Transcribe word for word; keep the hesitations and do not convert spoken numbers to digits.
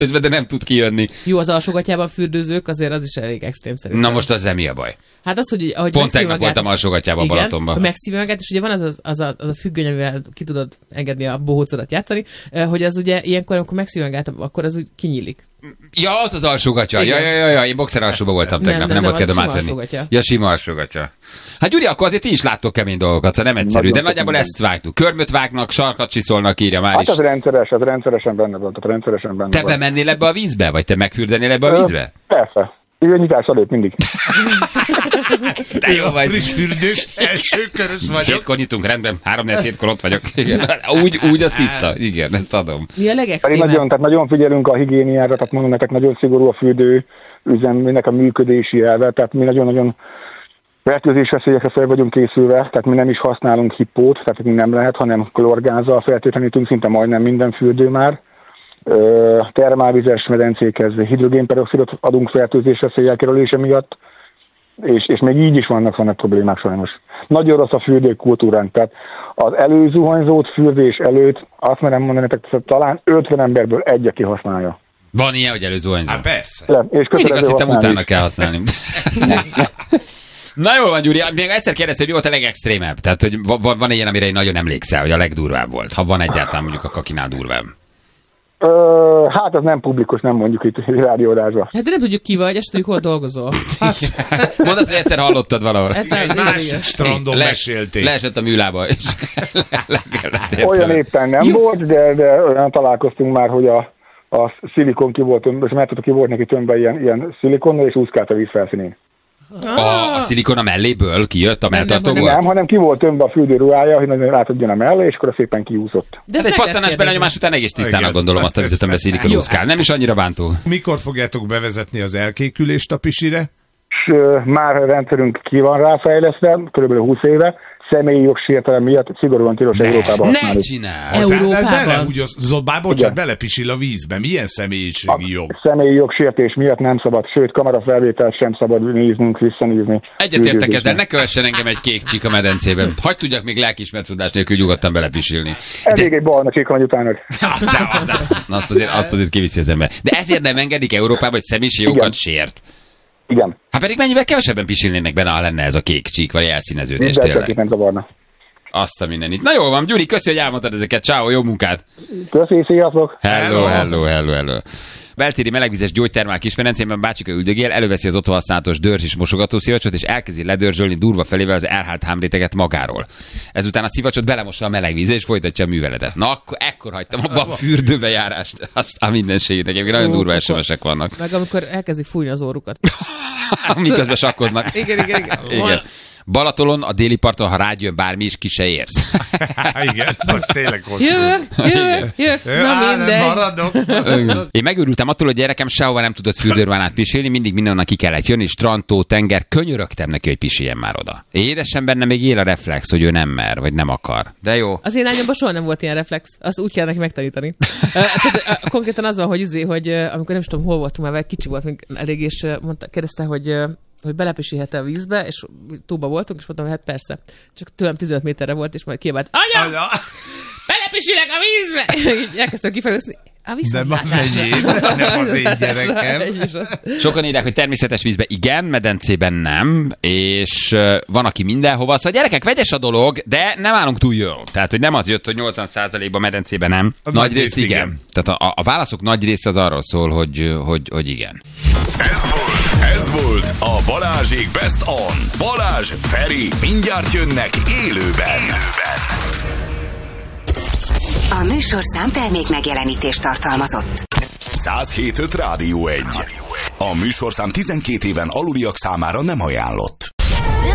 közben, de nem tud kijönni. Jó, az alsógatjában fürdőzők, azért az is elég extrém szerintem. Na most ezzel mi a baj? Hát az, hogy ahogy pont tegnap voltam alsógatjában Balatonban. Igen, megszívja magát, és ugye van az, az, az, a, az a függöny, amivel ki tudod engedni a bohócodat játszani, hogy az ugye ilyenkor, amikor megszívja magát, akkor az úgy kinyílik. Ja, az az alsógatja. Ja, ja, ja, ja, én boxer alsóba voltam tegnap, nem, nem, nem volt kedvem átvenni. Ja, sima alsógatja. Hát Gyuri, akkor azért ti is láttok kemény dolgokat, szóval nem egyszerű, nagyon de nagyjából ezt vágtuk. Körmöt vágnak, sarkat csiszolnak, írja már hát is. Hát az rendszeres, az rendszeresen benne van, tehát rendszeresen benne Te van. bemennél ebbe a vízbe, vagy te megfürdenél ebbe a vízbe? Persze. Igen, nyitás előtt mindig. De jó vagy. Friss fürdős, első körös vagyok. Hétkor nyitunk, rendben, három négy hétkor ott vagyok. Igen. Úgy, úgy az tiszta. Igen, ezt adom. Mi a legextrémebb? Nagyon, tehát nagyon figyelünk a higiéniára, tehát mondom nektek, nagyon szigorú a fürdő üzemnek a működési elve, tehát mi nagyon-nagyon fertőzésveszélyekre fel vagyunk készülve, tehát mi nem is használunk hippót, tehát mi nem lehet, hanem klorgázzal fertőtlenítünk szinte majdnem minden fürdő már. Termálvizes medencékhez hidrogénperoxidot adunk fertőzésveszélyek kerülése miatt, és, és még így is vannak vannak problémák sajnos. Nagyon rossz a fürdő kultúránk, tehát az előzuhanyzót fürdés előtt azt merem mondani, hogy talán ötven emberből egy, aki használja. Van ilyen, hogy előzuhanyzó? Hát persze. Le, és mindig azt hittem, utána kell használni. Na jól van, Gyuri, még egyszer kérdeztem, hogy mi volt a legextrémebb? Tehát, hogy van, van ilyen, amire nagyon emlékszel, hogy a legdurvább volt, ha van egyáltalán mondjuk a kakinál durvább. Ö, hát az nem publikus, nem mondjuk itt rádióadásban. Hát de nem tudjuk ki vagy, és tudjuk, hol dolgozol. Hát. Mondd azt, hogy egyszer hallottad valahol. Egyszer egy másik strandon Le, mesélték. Leesett a műlába. És olyan éppen nem Jó. volt, de, de olyan találkoztunk már, hogy a, a szilikon ki volt tömbbe, és mert tudta, ki volt neki tömbbe ilyen, ilyen szilikonnal, és úszkált a víz felszínén. A, a szilikon a melléből kijött a melltartóból? Nem, hanem ki volt tömbbe a fürdőruhája, hogy nagyon átadjon a mellé, és akkor szépen kiúszott. De ez egy pattanás belenyomás után egész tisztának gondolom azt a vizet, amiben szilikon úszkál. Nem is annyira bántó. Mikor fogjátok bevezetni az elkékülést a pisire? S, már a rendszerünk ki van ráfejlesztve, körülbelül húsz éve. Személyi jogsértelem miatt szigorúan tilos Európában használni. Ne csinálj! Európában? Beleúgyozott, bár bocsánat, belepisil a vízbe. Milyen személyiségi jog? A személyi jogsértés miatt nem szabad, sőt, kamerafelvételt sem szabad néznünk, visszanézni. Egyetértek ezzel, ne kövessen engem egy kék csík a medencében. Hagy tudjak még lelkiismert tudás nélkül nyugodtan belepisilni. Elég De... egy barna csík van utána. Azt, azt, azt, azt, azért, azt azért kiviszi az ember. De ezért nem engedik Európába, hogy személyiségi jogokat sért. Igen. Hát pedig mennyivel kevesebben pisilnének benne, ha lenne ez a kék csík, vagy elszíneződés tényleg. Nem zavarna. Azt a mindenit. Na jól van, Gyuri, köszi, hogy elmondtad ezeket. Ciao, jó munkát! Köszi, sziasztok! Hello, hello, hello, hello. Beltéri melegvizes gyógytermál Kismedencében bácsika üldögél, előveszi az otthon használatos dörzs és mosogató szivacsot, és elkezdi ledörzsölni durva felével az elhált hámréteget magáról. Ezután a szivacsot belemossa a meleg vízbe, és folytatja a műveletet. Na, akkor ekkor hagytam abba a fürdőbe járást. Azt a mindenségét. Egyébként nagyon durva es em esek vannak. Meg amikor elkezdik fújni az órukat. Miközben sakkoznak. Igen, igen, igen. Igen. Balatonon, a déli parton, ha rád jön bármi is, ki se érsz. Igen, az tényleg hosszú. Jövök, jövök, jövök, na mindegy. Maradok, maradok. Én megőrültem attól, hogy gyerekem sehova nem tudott fürdőruhán át pisilni, mindig mindenonnan ki kellett jönni, strandtó, tenger, könyörögtem neki, hogy pisiljen már oda. Édesem benne még él a reflex, hogy ő nem mer, vagy nem akar. De jó. Az én lányomban soha nem volt ilyen reflex. Azt úgy kell neki megtanítani. Konkrétan az van, hogy, izé, hogy amikor nem is tudom, hol voltunk, már kicsi volt még elég, és mondta, kérdezte, hogy hogy belepisilhet a vízbe, és túlba voltunk, és mondtam, hogy hát persze. Csak tőlem tizenöt méterre volt, és majd kiabált, anya! anya! Belepisilek a vízbe! Így elkezdtem kifelőzni. A nem az enyém, nem az én gyerekem. Sokan írják, hogy természetes vízbe igen, medencében nem, és van, aki mindenhova. Szóval gyerekek, vegyes a dolog, de nem állunk túl jól. Tehát, hogy nem az jött, hogy nyolcvan százalékban medencében nem. A nagy rész igen. igen. Tehát a, a válaszok nagy része az arról szól, hogy, hogy, hogy igen. Ez volt a Balázsék Best On. Balázs, Feri, mindjárt jönnek élőben. A műsorszám termék megjelenítést tartalmazott. száz hét öt Rádió egy. A műsorszám tizenkét éven aluliak számára nem ajánlott.